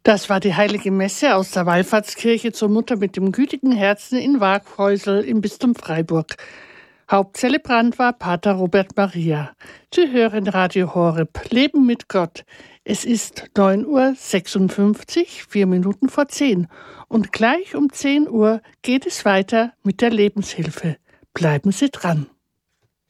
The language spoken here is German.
Das war die Heilige Messe aus der Wallfahrtskirche zur Mutter mit dem gütigen Herzen in Waaghäusel im Bistum Freiburg. Hauptzelebrant war Pater Robert Maria. Sie hören Radio Horeb, Leben mit Gott. Es ist 9:56 Uhr, 4 Minuten vor 10. Und gleich um 10 Uhr geht es weiter mit der Lebenshilfe. Bleiben Sie dran.